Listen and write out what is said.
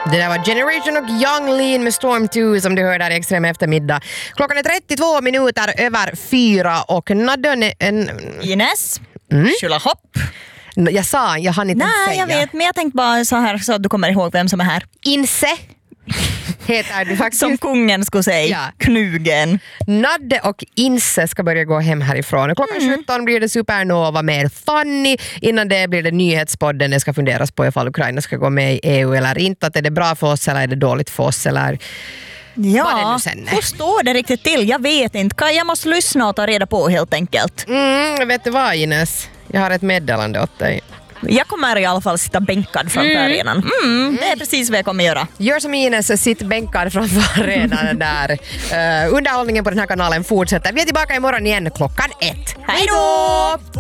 Det där var Generation och Young Lean med Storm 2 som du hör där i Extrem eftermiddag. Klockan är 32 minuter över 4 och Nadden... Ines, Skylla hopp. Jag hann inte säga. Nej, jag vet, men jag tänkte bara så här så att du kommer ihåg vem som är här. Inse heter du faktiskt. Som kungen skulle säga, ja. Knugen. Nadde och Inse ska börja gå hem härifrån. Klockan 17 blir det Supernova med Fanny. Innan det blir det nyhetspodden. Det ska funderas på ifall Ukraina ska gå med i EU eller inte. Att är det bra för oss eller är det dåligt för oss eller... Ja, hur står det riktigt till? Jag vet inte. Jag måste lyssna och ta reda på helt enkelt. Vet du vad, Ines? Jag har ett meddelande åt dig. Jag kommer i alla fall sitta bänkad framför arenan. Det är precis vad jag kommer göra. Gör som Ines, sitt bänkad framför arenan där. Underhållningen på den här kanalen fortsätter. Vi är tillbaka imorgon igen klockan 1. Hej då!